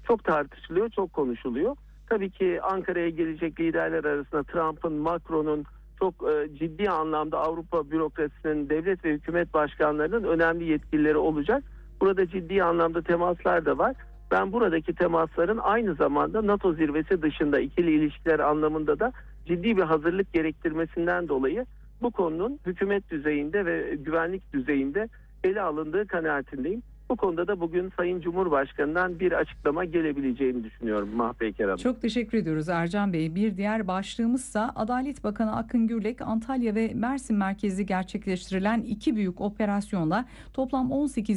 çok tartışılıyor, çok konuşuluyor. Tabii ki Ankara'ya gelecek liderler arasında Trump'ın, Macron'un çok ciddi anlamda Avrupa bürokrasisinin, devlet ve hükümet başkanlarının önemli yetkilileri olacak. Burada ciddi anlamda temaslar da var. Ben buradaki temasların aynı zamanda NATO zirvesi dışında ikili ilişkiler anlamında da ciddi bir hazırlık gerektirmesinden dolayı bu konunun hükümet düzeyinde ve güvenlik düzeyinde ele alındığı kanaatindeyim. Bu konuda da bugün Sayın Cumhurbaşkanı'ndan bir açıklama gelebileceğini düşünüyorum Mahpeyker Hanım. Çok teşekkür ediyoruz Ercan Bey. Bir diğer başlığımızsa Adalet Bakanı Akın Gürlek, Antalya ve Mersin merkezli gerçekleştirilen iki büyük operasyonla toplam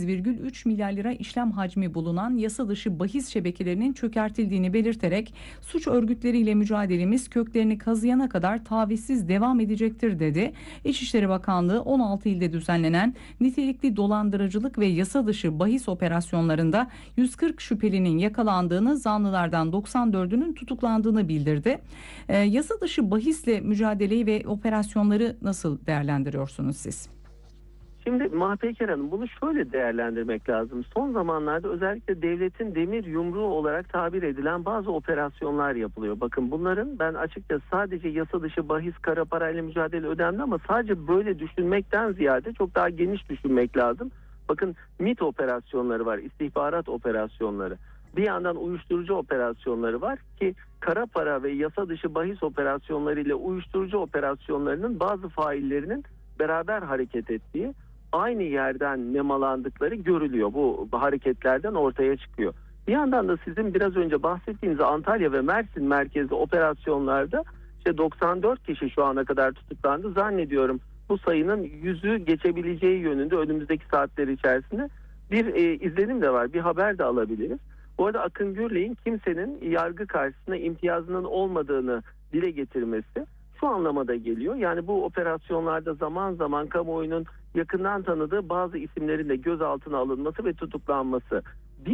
18,3 milyar lira işlem hacmi bulunan yasa dışı bahis şebekelerinin çökertildiğini belirterek suç örgütleriyle mücadelemiz köklerini kazıyana kadar tavizsiz devam edecektir dedi. İçişleri Bakanlığı 16 ilde düzenlenen nitelikli dolandırıcılık ve yasa dışı bahis operasyonlarında 140 şüphelinin yakalandığını, zanlılardan 94'ünün tutuklandığını bildirdi. Yasa dışı bahisle mücadeleyi ve operasyonları nasıl değerlendiriyorsunuz siz? Şimdi Mahpeyker Hanım, bunu şöyle değerlendirmek lazım. Son zamanlarda özellikle devletin demir yumruğu olarak tabir edilen bazı operasyonlar yapılıyor. Bakın bunların, ben açıkça sadece yasa dışı bahis, kara parayla mücadele önemli ama sadece böyle düşünmekten ziyade çok daha geniş düşünmek lazım. Bakın MİT operasyonları var, istihbarat operasyonları. Bir yandan uyuşturucu operasyonları var ki kara para ve yasa dışı bahis operasyonları ile uyuşturucu operasyonlarının bazı faillerinin beraber hareket ettiği, aynı yerden nemalandıkları görülüyor. Bu hareketlerden ortaya çıkıyor. Bir yandan da sizin biraz önce bahsettiğiniz Antalya ve Mersin merkezli operasyonlarda işte 94 kişi şu ana kadar tutuklandı. Zannediyorum bu sayının 100'ü geçebileceği yönünde önümüzdeki saatler içerisinde bir izlenim de var. Bir haber de alabiliriz. Bu arada Akın Gürlek'in kimsenin yargı karşısında imtiyazının olmadığını dile getirmesi şu anlamada geliyor. Yani bu operasyonlarda zaman zaman kamuoyunun yakından tanıdığı bazı isimlerin de gözaltına alınması ve tutuklanması. Bir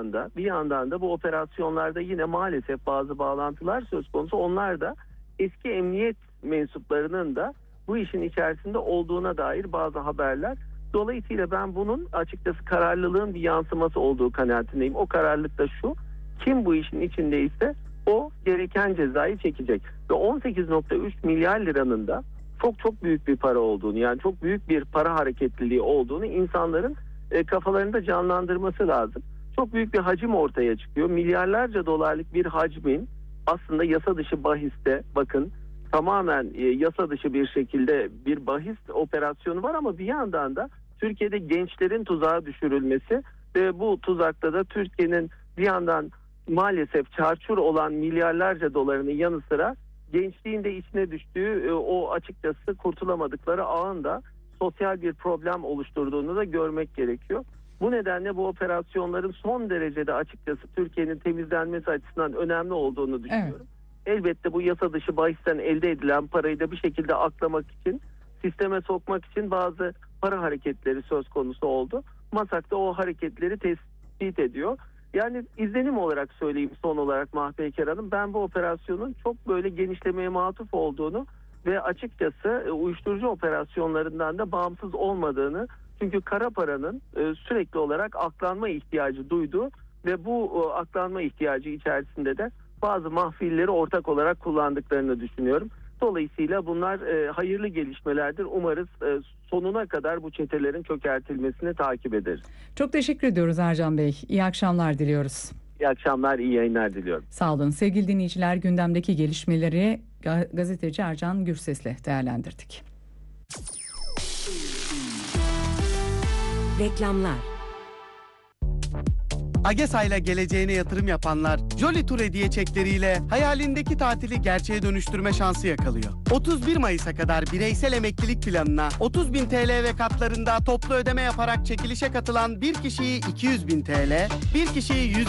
yandan da bu operasyonlarda yine maalesef bazı bağlantılar söz konusu. Onlar da eski emniyet mensuplarının da bu işin içerisinde olduğuna dair bazı haberler. Dolayısıyla ben bunun açıkçası kararlılığın bir yansıması olduğu kanaatindeyim. O kararlılık da şu: kim bu işin içindeyse o gereken cezayı çekecek. Ve 18,3 milyar liranın da çok büyük bir para olduğunu, yani çok büyük bir para hareketliliği olduğunu insanların kafalarında canlandırması lazım. Çok büyük bir hacim ortaya çıkıyor. Milyarlarca dolarlık bir hacmin aslında yasa dışı bahiste, bakın tamamen yasa dışı bir şekilde bir bahis operasyonu var ama bir yandan da Türkiye'de gençlerin tuzağa düşürülmesi ve bu tuzakta da Türkiye'nin bir yandan maalesef çarçur olan milyarlarca dolarının yanı sıra gençliğin de içine düştüğü o açıkçası kurtulamadıkları ağın da sosyal bir problem oluşturduğunu da görmek gerekiyor. Bu nedenle bu operasyonların son derecede açıkçası Türkiye'nin temizlenmesi açısından önemli olduğunu düşünüyorum. Evet. Elbette bu yasa dışı bahisten elde edilen parayı da bir şekilde aklamak için, sisteme sokmak için bazı para hareketleri söz konusu oldu. MASAK da o hareketleri tespit ediyor. Yani izlenim olarak söyleyeyim son olarak Mahpeyker Hanım, ben bu operasyonun çok böyle genişlemeye matuf olduğunu ve açıkçası uyuşturucu operasyonlarından da bağımsız olmadığını, çünkü kara paranın sürekli olarak aklanma ihtiyacı duyduğu ve bu aklanma ihtiyacı içerisinde de bazı mahfilleri ortak olarak kullandıklarını düşünüyorum. Dolayısıyla bunlar hayırlı gelişmelerdir. Umarız sonuna kadar bu çetelerin çökertilmesini takip ederiz. Çok teşekkür ediyoruz Ercan Bey. İyi akşamlar diliyoruz. İyi akşamlar, iyi yayınlar diliyorum. Sağ olun. Sevgili dinleyiciler, gündemdeki gelişmeleri gazeteci Ercan Gürses'le değerlendirdik. Reklamlar. AgeSA ile geleceğine yatırım yapanlar Jolly Tour hediye çekleriyle hayalindeki tatili gerçeğe dönüştürme şansı yakalıyor. 31 Mayıs'a kadar bireysel emeklilik planına 30.000 TL ve katlarında toplu ödeme yaparak çekilişe katılan bir kişiyi 200.000 TL, bir kişiyi